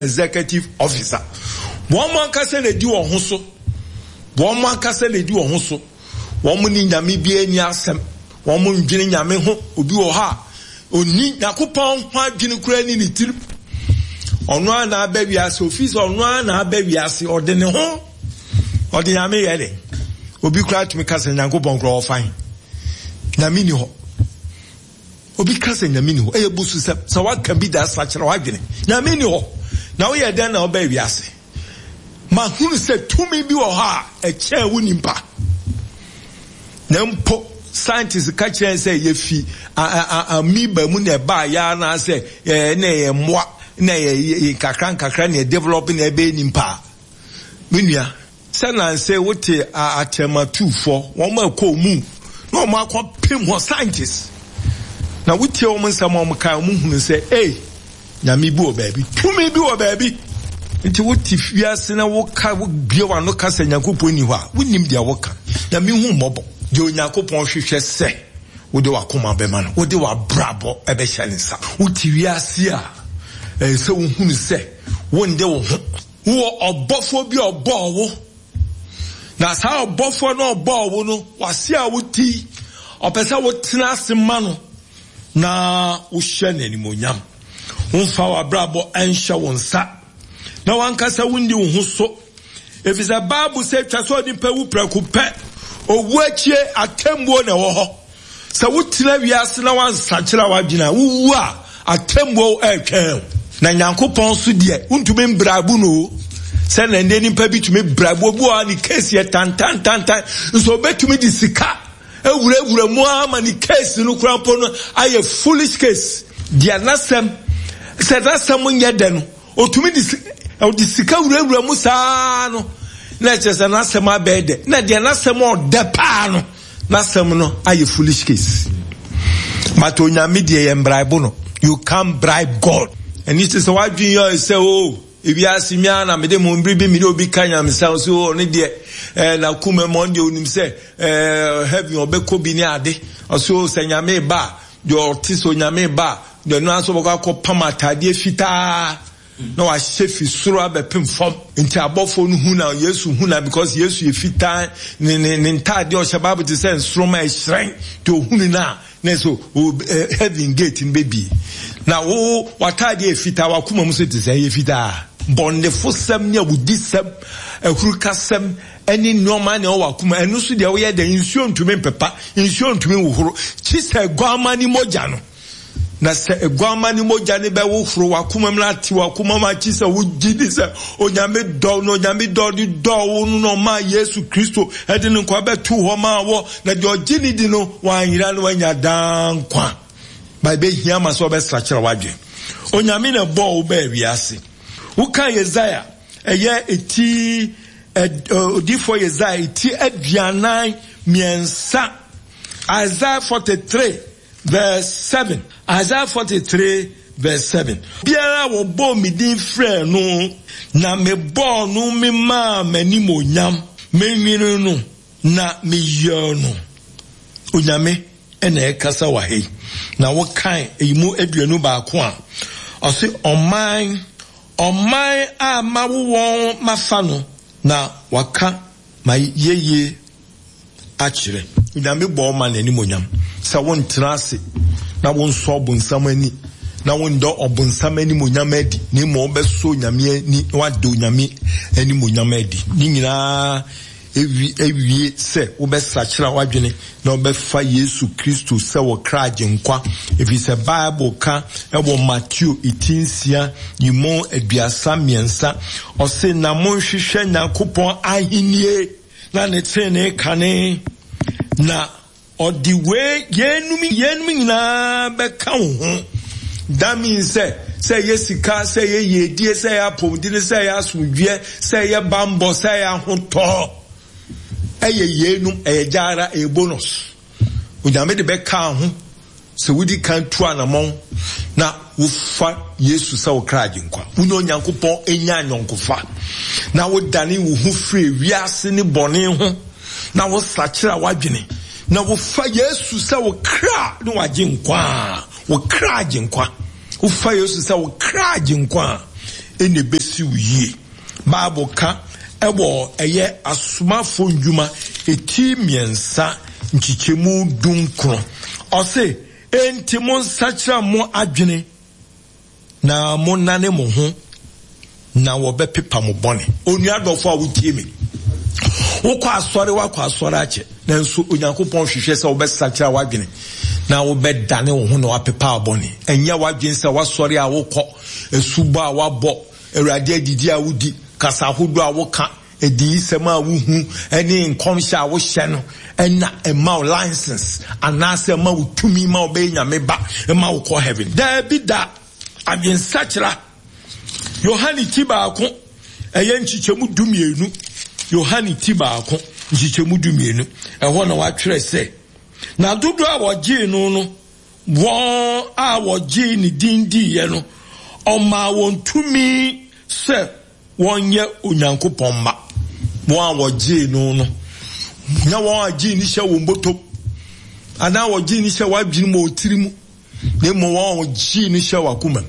executive officer. One man can say they do on Husso. One man can say they do on Husso. One man in Namibia Niasem. One man in Yamenho, Ubi Oha. Oni Nakupon, Guinea Crane in it. On one our baby as office, on one our baby as or the Neho or the Yame Yele. Ubi cried to me cousin Nakupon grow fine. Namini ho. Ubi cousin Namini ho. Busu so what can be that such a wagon? Namini ho. Now we are done our baby as. Mahun said to me be ha a chair winning pa. Nampo scientists catch and say yefi a me bamune ba ya na say ne moi ne kakran developing a benin pa. Minia Sana say what a tema 2-4 one more call moon. No more call pim was scientists. Now we tell me some more moon say, hey, Namibu baby, to me be baby. Into what if we are seen a walk be one no cast and Yakupo anywhere. We name their worker. Yamihu mobile. Jo Yakupo she say, would do a coma beman, would do a brabo a beshanisa. What we are seer. So who say, one day who are buffo be a ball. That's how buffo no ball no was here with tea or pesa what tinas mano. Na ushen anymore yam. Unfawa brabo and shawonsa. Na wankasa wundi unhuso. If it's a babu say chaso ni pe upra kupe o weche atembo na woho. Sa wutina wiase na wansachira wagina wuwa atembo etwen. Na Nyankopon so de untumi mbrabu no. Se na ndeni pa bi tumi brabo bu ani case ye tan so betumi di sika. Ewure mu ama ni case no krampo no aye foolish case. Dia nasem se nasem nye de no otumi di sika wure mu saa no na chese nasem abede na dia nasem o de pa no nasem no aye foolish case. Mato nyame de ye mbraibo no. You can't bribe God. And it is why you say, oh, if you ask me, I'm a demon, baby, me do be kind of myself, so only there, and I'll come among you and say, have your beko biniade, or so say, Yame ba, your tiso Yame ba, the nurse of a pamata, dear fita. No, I chef is sura be pim form into a buffon huna, yes, huna, because yes, you fit time, entire deal shabab to send stroma shrine to hunina, neso, having gate in baby. Now, oh, what I did fita, wakuma muset is a fita. Bon the first sem near with this sem, a hurkasem, any no man or wakuma, and no see the way the insurance to me, papa, insurance to me, chis a guamani mojano. Na se egwamani moja ne be wo fro wakuma mlati wakuma ma chisa wo gidi se onyame do di do wo no ma Yesu Kristo e de nkwa be tu ho ma wo na de ogini di no wanhira no wanya dan kwa ba be hia ma so be strachira wadwe onyame na bo wo ba wiase wo kan Yesaya eye eti odifo Yesaya eti aduanan miensa Isaiah 43 verse 7. Isaiah 43 verse 7. Biara wo bo mi din frɛ no na me bo no me ma mani monyam me nwini no na me yo no. Onyame ena ekasa wa he. Na wo kan eyimu aduanu ba ko a. Ɔse ɔman a ma wo mafa no na waka ma yeye akyire. Onyame bo ma nani monyam. Sa won trase na won so obunsamani na won do obunsamani monyamadi ni mo beso nyame ni wado nyame ani monyamadi ni nyina ewie se wo besachira wadwene na obefa Yesu Kristo se wo kraje nkwa if it's a Bible ka ebo Matthew 18 yimo aduasa miensa o se na monhwehwe Nyankopon ahinie na ne trene kane na or the way yenumi na beka ho. That means say yesika, say ye die, say apodi, say asudwe, say bambo, say hoto. Eye yenum jara e bonus. Onyame de beka ho. So we kan tu anamon na ufa Yesu sa wo kraje nkwa. Uno Nyankopon enya nyonkofa. Na wo dane wo hu free wiase ni bone ho. Na wo sachira wadwene. Na wo fa Yesu sa wo kra no waje nkwa wo kra je nkwa wo fa Yesu sa wo kra je nkwa ene besi uye Bible ka ebo eye asomafo ndwuma eti miensa nchichemu dunkro ose enti mo nsachira mo adwene na mo nane mo ho na wo be pepa mo bone onuadofo a wotie me wokọ asọre ache nanso onyankopon hwehwe se wo be sachira wadwene na wo be dane wo ho na wapepa abone enye wadwene se wasọre a wokọ esuba a wabọ Awurade adidi a wudi kasa hodo a woka edi sema wuhu ene nkomhye a wo hye no ena ema license anase ema utumi ma obe nyame ba ema wo call heaven there be that adwen sachira Yohane Tibaako eye nchichemu dumienu Yohane Tibaako nchichemu dumienu eho na watwere se na dodo a wogie no won a wogie ni dindi ye no oma won tumi se wonye onyankopon ma won a wogie no nya won agi ni hye won botom ana wogie ni hye wadwini mo otirimu na mo won wogie ni hye wakuma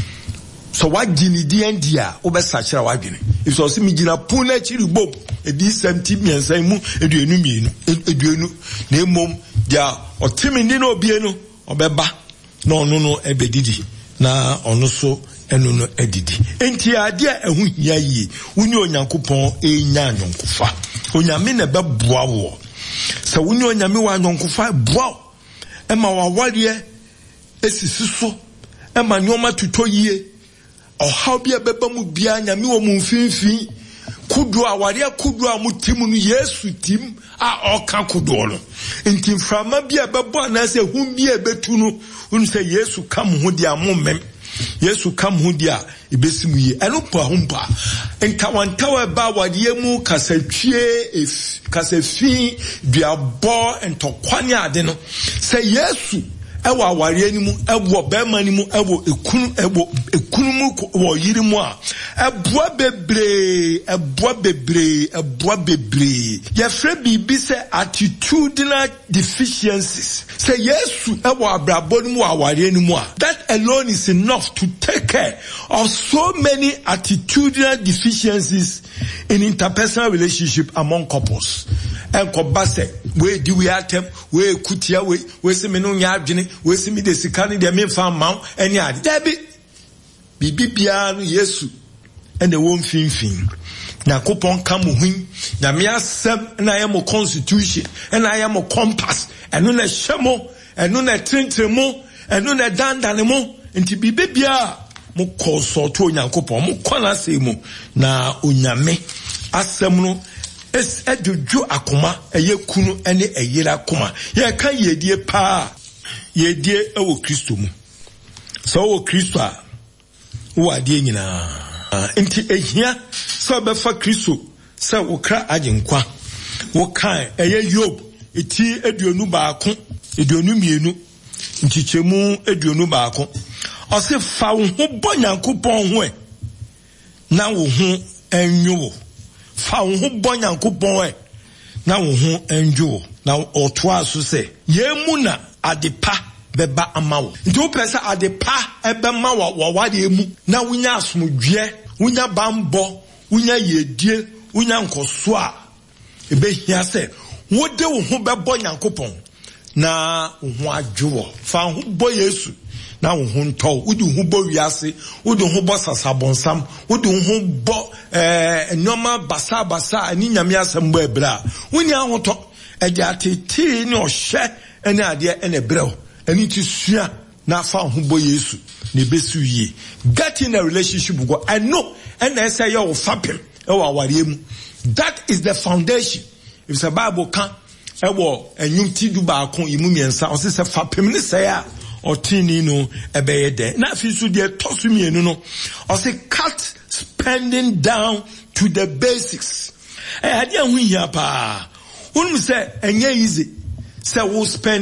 so wagini dia obesachira wadwene so se migina puna chiri bob edi 70 miensan mu eduenu mienu eduenu na emom dia otimi ni na obie no obeba na ono no ebedidi na ono so eno no edidi enti ade ehu hia yi wunye onyankopon enya anyonkofa onyame na beboa wo se wunye onyame wa anyonkofa boa ema waware esisi so ema nyoma tutoyie how be a bebamu bia nyame wo mu mfinfin kudu aware kudu a mutimu no Yesu tim a oka kudu no enti mframa bia bebo na se hu bia betu no unu se Yesu kam ho dia momem Yesu kam ho dia ibesimu ye eno pa humpa entawantawa ba wade mu kasatwie kasafin duabo entokwane ade no se Yesu ewo aware ni mu ewo bema ni mu ewo ekunu mu wo yiri mu a eboa bebre ye frɛ bibi se attitudinal deficiencies say Yesu ewo abrabo ni mu aware ni mu a that alone is enough to take care of so many attitudinal deficiencies in interpersonal relationship among couples enkobase we di we atem we kutia we se me no nya adwene we se me de sika ne de me fa maw eni ade dabi bibibia no Yesu ene won finfin na kopon kam hun na me asem na ye mo constitution na ye mo compass eno na hyemo eno na trentremo eno na dandane mo enti bibibia mo consult onyankopon mo kwana se mu na onyame asem no es eduju akoma eye kunu ene eyira akoma ye kan yedie pa yedie ewo Kristo mu so wo Kristo a wo ade nyina enti ehia so be fa Kristo so wo kra agenkwa wo kan eye Yob eti eduonu baako eduonu mienu nchichemu eduonu baako o se fa wo ho bonyankopon ho na wo ho enwo fa wo ho bonyankopon na wo ho enwo na otoa so se yemu na adepa beba amawo nti wo pesa adepa ebe ma wo wade mu na wunya asomdwe wunya bambo wunya yedie wunya nkoso a ebe hia se wo de wo ho bebo nyankopon na wo ho adwo fa ho bo Yesu na wo ho nto wudi ho bo wiase wudi ho bo sasabonsam wudi ho bo nyoma basa ani nyame asembo ebra woni ahoto ede atete ni ohye ene ade ene brew eni ti sua na fa ho bo Yesu ne besu yie get in a relationship with God. I know and I say you fapem e wa aware mu that is the foundation. If the Bible can e wo enyum ti du ba akon imu miensa o se fapem ni say a otini no ebeye de na fi so de tosu mienu no o se cut spending down to the basics ade hu hia pa unum say enye easy say we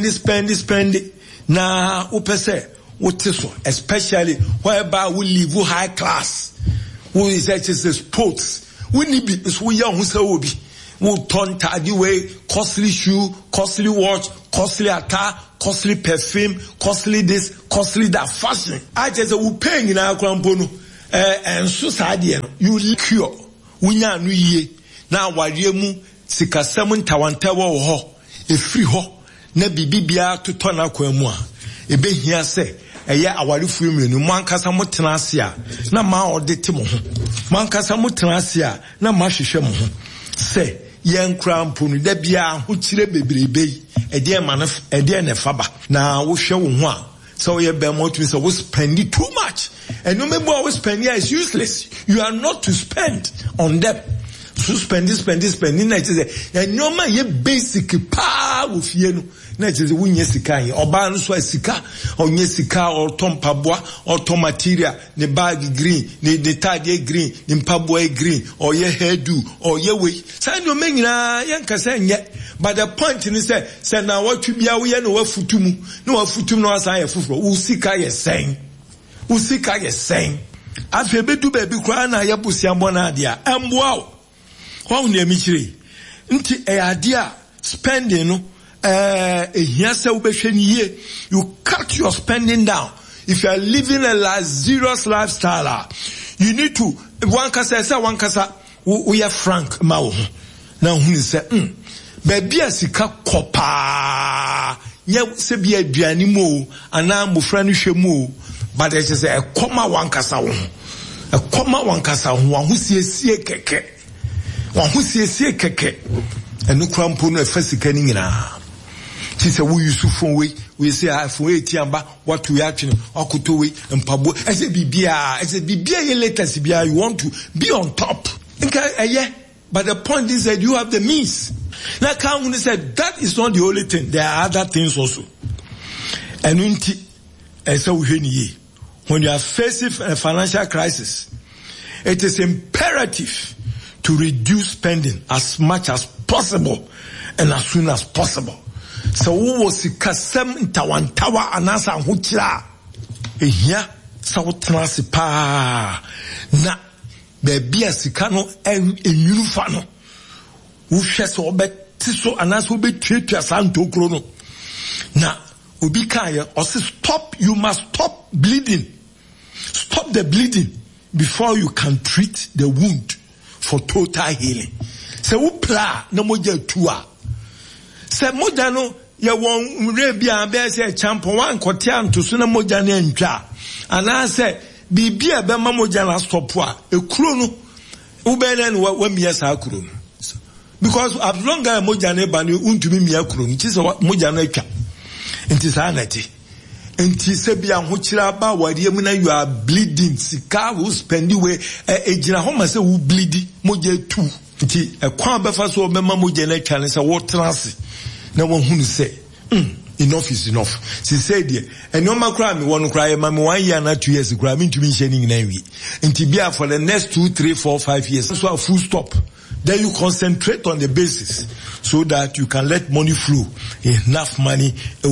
spend na wo pese what is so especially whereby we live high class who is actually sports we need be so young who say obi we turn tadi way costly shoe costly watch costly attire costly perfume costly this costly that fashion I just we paying in our krampo no and so sad you cure unya no ye na aware mu sikasam ntawantawa wo ho efiri ho na bibibia totɔ na kwa mu a ebehia sɛ ɛyɛ awarefu mmienu mankasa motena ase a na ma ɔde te mo ho mankasa motena ase a na ma hwehwɛ mo ho sɛ yɛn krampo no da bia ho kyire bebrebe yi ɛde ne faba na wo hwɛ wo ho a so you be more to say we spend it too much, and no matter what spend here is useless. You are not to spend on them. So spend. That is and no man ye basic power with you. That is when yesika or ban so sika or yesika or tom pabwa or tom material the bag green the tag green the pabwa green or ye hairdo or ye way. Say no men yanka say yet. But the point is say now what you be away no futumu no asaya fufro usika ye saying afi bedu baby kra na ya busiambo na dia emboa ho na emichire nti eyade spending no ehia se wo behwe ni ye you cut your spending down if you are living a luxurious lifestyle you need to one kasa we are frank ma wo na hunu se baby asika kopa nya se bia aduane mo ana mofra no hwe mo but it is a koma wankasa wo a koma wankasa ho ahosiesie keke enu krampo no efasika ni nyina ti se wo yusufo we say afo etiamba what we actually okoto we mpabo ese bibia ye latest bia you want to be on top okay but the point is that you have the means. Now Kang said that is not the only thing, there are other things also. And when you are facing a financial crisis, it is imperative to reduce spending as much as possible and as soon as possible. So who was the kasem tawantawa anasa huchira ehia sawtransipa na baby asika no enyurufa no wo hwɛ so obeti so anasa obetwetwa santokro no na obi kan or say stop, you must stop bleeding. Stop the bleeding before you can treat the wound for total healing. Se wo pla na moja tua. Se moja no ye won rebia be se champion wan kote anto so na moja na ntwa. Ana se bibia be ma moja na stop a ekuro no wo be na wa miya sa akuro no. Because as long as moja na ba no untumi miya akuro no, so moja na atwa. Inti sanity. Inti sebia hochira ba wari mu na you are bleeding. Sika will spend way ejina homa se wo bleed moje tu. Inti ekwan befa so obema moje na twa ne se wo trance. Na wo hunu se enough is enough. She said there and no makra me won cry ma me 1 year na 2 years cry me ntumi hye ni nyina wi. Inti bia for the next 2, 3, 4, 5 years. So a full stop. Then you concentrate on the basis so that you can let money flow. Enough money.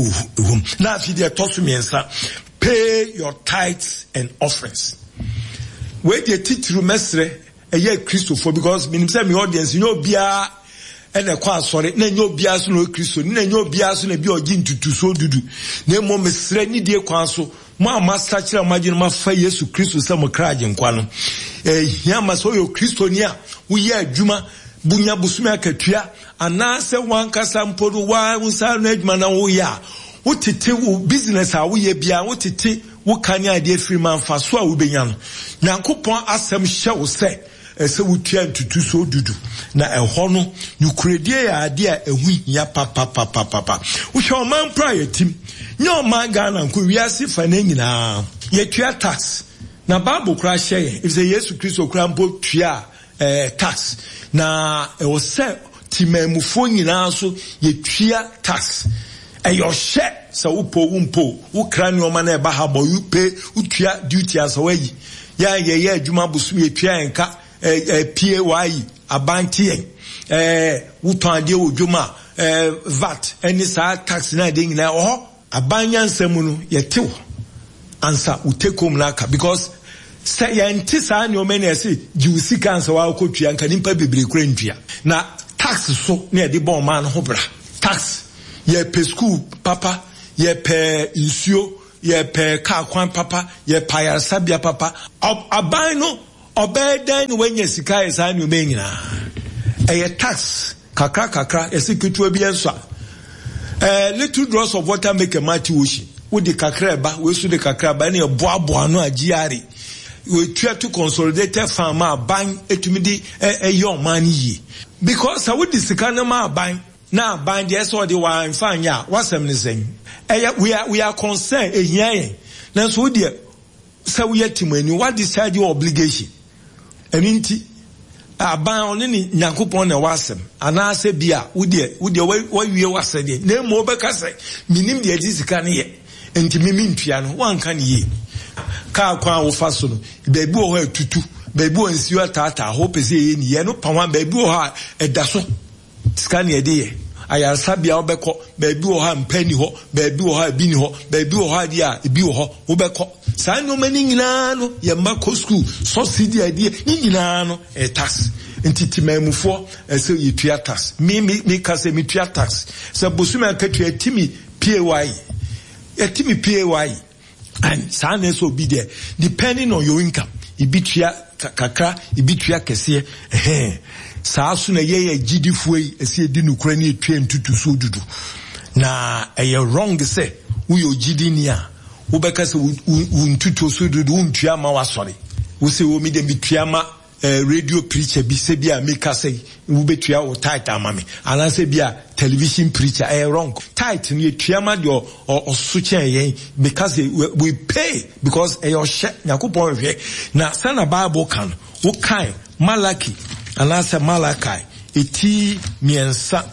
Now if you talk to me and say, pay your tithes and offerings. Where you teach you mesre a year Christopher because me audience, you know, bia and a kwa sorry, ne nyo bia so no Christo, ne nyo bia so ne bi ogin tutu so dudu. Ne mo mesre ni die kwa so. Ma master chira imagine ma fa Yesu Kristo se mo kraje nkwa no hiama so yo Kristo ni a wo ye adwuma bunya busumi akatua ana se wankasa mpodo wa unsa no adwuma na wo ya wo tete wo business a wo ye bia wo tete wo kan ade free man fa so a wo benya no Nyankopon asem hye wo se ese wo tua ntutu so dudu na eho no nyukredie ya ade a ehu hia papa wo hwe man prayer team nyo man Ghana nko wiase fa na nyina ye tua tax na Bible kra hye if say Yesu Kristo kra mpo tua tax na e wo se timamufo nyina so ye tua tax e yo hye se wo po wo kra ne o ma na e ba ha bo you pay wo tua duty as wayi ya ye adwuma bosu ye tua enka PAY abantie wuton ade odwuma VAT any sa tax na de nyina o abanya nsam no yetew ansa u take home naka because say yenti sa ne o me na say jiwsi kansa wa kotua nka nimpa bebre kura ntua na tax so na de bon man ho bra tax ye pe school papa ye pe insuo ye pe car kwan papa ye pa yaresabea papa aban no obedan no wanya sika esa no me nyina eye tax kakra esikutu bi enso little drops of water make a mighty ocean with the kakra ba we su the kakra ba na eboaboa no agiare we try to consolidate farmer ban etumidi eyo man yi because I would the sika na ma ban na ban dey so the wan fanya wasem ne sen we are concerned ehia na so dey say we yatimani what decide your obligation eninti aban oni ni Nyankopon na wasem ana se bia wo de wawie wasede na mo beka se minim de sika ne ye enti mimi ntua no wanka ne ye ka kwa wo fa so no beebi o ha tutu beebi o nsiu atata ho pese ye ni ye no pawan beebi o ha eda so sika ne de ye ayarsabia obekọ beebi o ha mpani ho beebi o ha bi ni ho beebi o ha dia ebi o ho obekọ saa no mani nyina no ye mako school subsidy ade ni nyina no tax entitimamufo ese yetua tax me ka se metua tax se bosuma ka tua timi PAY and saa na so be there depending on your income ibitua kakra ibitua kese saa so na ye GD fuei ese edi nukura ni etua ntutu so dudu na wrong say we your GD ni a wo beka se ntutu so dudu ntua ma wasori wo se wo mi de bitua ma radio preacher bi se bia make say wo betua o tight amame ana se bia television preacher wrong tight ni etua ma de o suchen yen because we pay because your share Yakobon hwe na sana Bible kan wo kan Malaki ana se Malakai eti miensa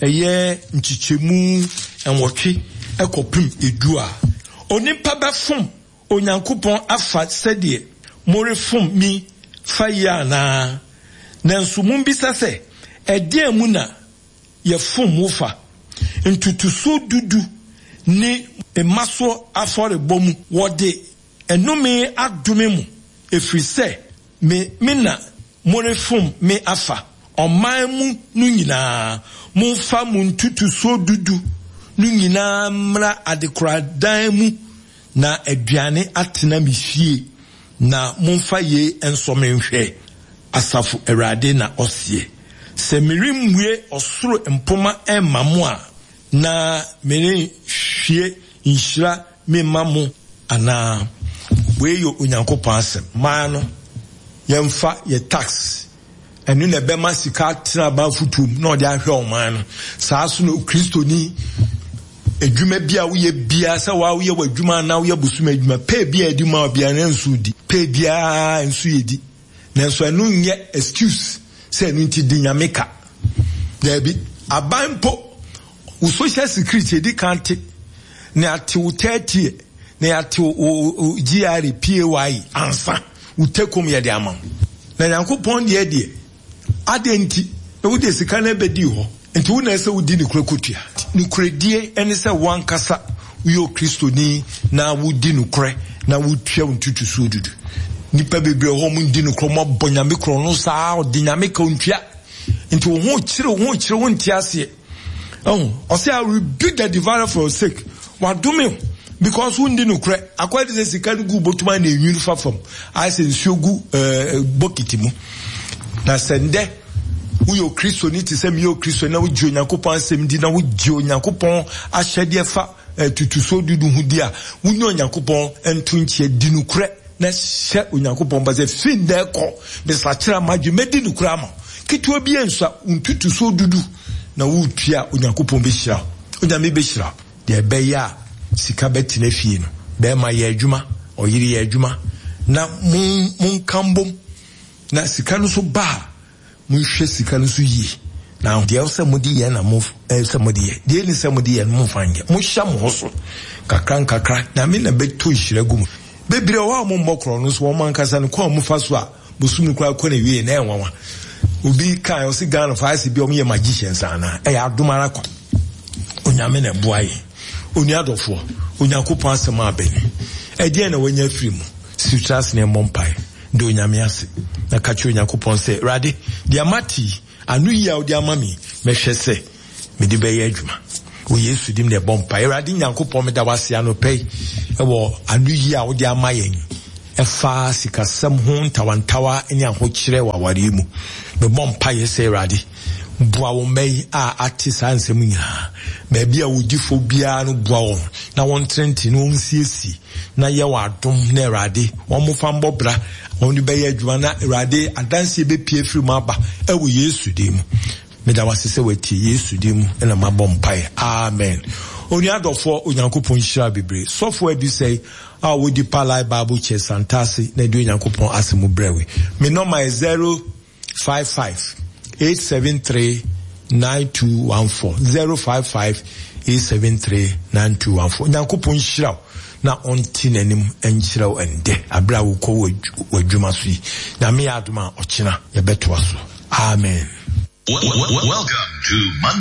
nchichemu enwotwe ekopim edua onipa befom Onyankopon afa sede more fom mi faya na nanso mumbisa se ede mu na ye fom wofa ntutuso dudu ni emaso afore bomu wode enome adome mu efrise me na more fom me afa oman mu nu nyina mumfa mu ntutuso dudu nu nyina mra adekuradan mu na aduane atena mifie na mumfa ye ensomenhwe asafu erade na osie se mirimwe osoro empoma emamu a na mene hwie inhira memamu ana weyo Onyankopon asem ma no yemfa ye tax enu na bema sika tena ba futum na ode ahwe oman no saa so no kristoni edwuma bia wo ye bia sa wa wo ye wadwuma na wo ye busuma edwuma pe bia edwuma bia na nsu di pe bia nsu yedi na nso enu nye excuse say enu nti di nyameka dabi abampo wo social security di kante na ati wo 30 na ati wo GR PAY ansa wo tekom ye de amam na Yakobon de adenti wo de sika na bedi ho enti wo na se wo di ni kurekotua ni kuredie ene se wan kasa wo kristoni na wo di no kure na wo tua ntutu so dudu nipa bebre ho mu di no kure mo bonyame kro no saa o di nyame ka ontua enti wo ho kire wo ntiase o say I rebuke the devourer for your sake wa do me because wo di no kure akwadi se sika gu botuma na enwuru fafam I say nsuogu bokiti mu na sende uyo Kristo ni ti se mi yo Kristo na wo ji Onyankopon asem di na wo ji Onyankopon ahyede fa tutuso dudu hudi a wo ni Onyankopon entunchie di nukure na hye Onyankopon ba se fin de ko be sachira maju medi nukure ama kitu obi ensa untutuso dudu na wo tua Onyankopon be hira onyame be hira de be ya sika beti na fie no be ma ye adwuma oyiri ye adwuma na mun kambom na sika no so ba munhwe sika no so yi na de awsa mudi ye na mo samudi ye de ni samudi ye mo fange mo hya mo so kakra na me na beto hira gum bebre wa mo mbokro no so mo ankasa no kwa mo fa so a bosum kwa ko na wie na enwanwa obi kan o si Ghana fa asi bi o ye magicians ana ya adomara kwa onyame na boaye oni adofo Onyankopon asema abeni de na wanya firi mu sutras na mompai do onyame ase na kacho Onyankopon se rade dia mati anu ya odi amami mehwe se me di be ye adwuma o Yesu dim de bompa rade Onyankopon me da wase ano pei ewo anu yi a wo de amayen efa sikasam ho ntawantawa ene ahokyere wa ware mu me bom paye se Awurade bua wo mai a ate sansem nya ba bia wo gifo bia no bua wo na won trenti no nsiesi na ye wa adom na Awurade won mo fa mbobra won de beye adwuma na Awurade adanse be pie firi mu aba ewo Yesu dem me da wasese wati Yesu dem na mabom paye amen. Oni adofo onyankopon hira bebre sofo abi say a wo di Palai Bible Church Santasi na do onyankopon asemu brewe me number is 055-873-9214 055-873-9214 onyankopon hira na onti nanim enhira ende abra wo ko wadwuma so yi na me adoma ochina ye beto aso amen. Welcome to Monday.